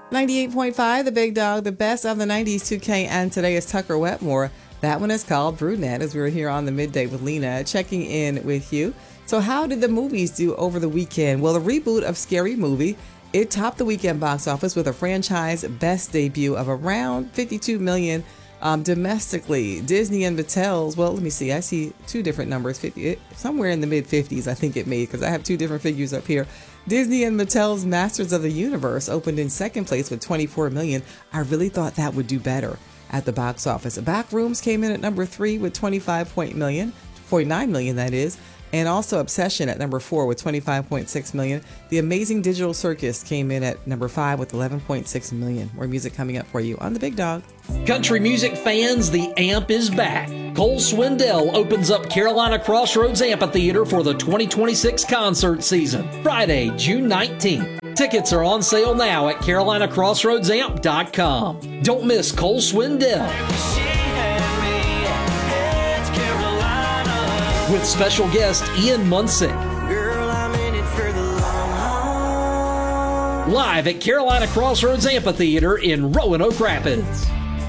98.5, The Big Dog, the best of the 90s 2K, and today is Tucker Wetmore. That one is called Brunette, as we were here on the Midday with Lena, checking in with you. So how did the movies do over the weekend? Well, the reboot of Scary Movie, it topped the weekend box office with a franchise best debut of around $52 million domestically. Disney and Mattel's, well, let me see. I see two different numbers, 50, somewhere in the mid-50s, I think it made, because I have two different figures up here. Disney and Mattel's Masters of the Universe opened in second place with $24 million. I really thought that would do better at the box office. Backrooms came in at number 3 with $49 million, that is. And also Obsession at number 4 with $25.6 million. The Amazing Digital Circus came in at number 5 with $11.6 million. More music coming up for you on The Big Dog. Country music fans, the AMP is back. Cole Swindell opens up Carolina Crossroads Amphitheater for the 2026 concert season, Friday, June 19th. Tickets are on sale now at CarolinaCrossroadsAmp.com. Don't miss Cole Swindell. With special guest Ian Munsick. Live at Carolina Crossroads Amphitheater in Roanoke Rapids.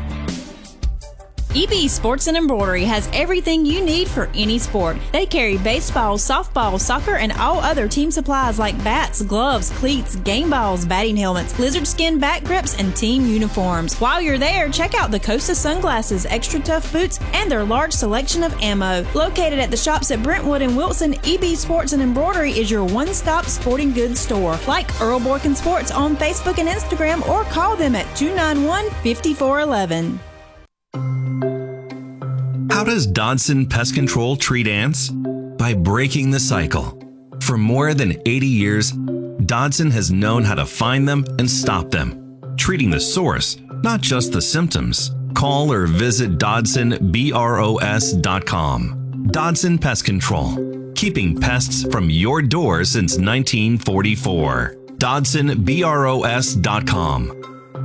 EB Sports and Embroidery has everything you need for any sport. They carry baseball, softball, soccer, and all other team supplies like bats, gloves, cleats, game balls, batting helmets, lizard skin bat grips, and team uniforms. While you're there, check out the Costa sunglasses, extra tough boots, and their large selection of ammo. Located at the shops at Brentwood and Wilson, EB Sports and Embroidery is your one-stop sporting goods store. Like Earl Borkin Sports on Facebook and Instagram, or call them at 291-5411. How does Dodson Pest Control treat ants? By breaking the cycle. For more than 80 years, Dodson has known how to find them and stop them, treating the source, not just the symptoms. Call or visit DodsonBROS.com. Dodson Pest Control, keeping pests from your door since 1944. DodsonBROS.com.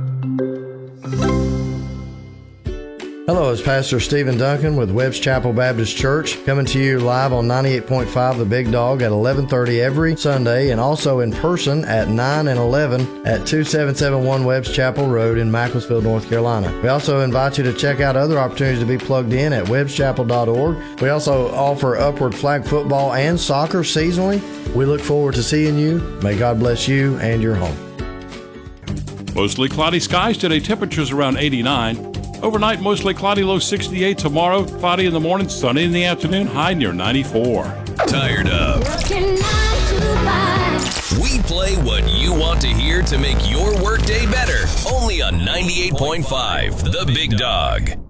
Hello, it's Pastor Stephen Duncan with Webb's Chapel Baptist Church, coming to you live on 98.5 The Big Dog at 11:30 every Sunday, and also in person at 9 and 11 at 2771 Webb's Chapel Road in Macclesfield, North Carolina. We also invite you to check out other opportunities to be plugged in at webbschapel.org. We also offer upward flag football and soccer seasonally. We look forward to seeing you. May God bless you and your home. Mostly cloudy skies today, temperatures around 89. Overnight, mostly cloudy, low 68. Tomorrow, cloudy in the morning, sunny in the afternoon, high near 94. Tired of? We play what you want to hear to make your workday better. Only on 98.5, The Big Dog.